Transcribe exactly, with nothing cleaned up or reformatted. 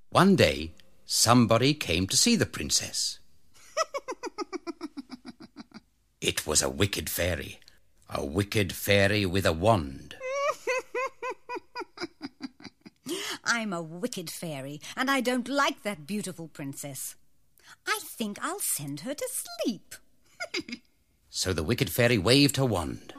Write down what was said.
One day, somebody came to see the princess. It was a wicked fairy, a wicked fairy with a wand. I'm a wicked fairy, and I don't like that beautiful princess. I think I'll send her to sleep. So the wicked fairy waved her wand,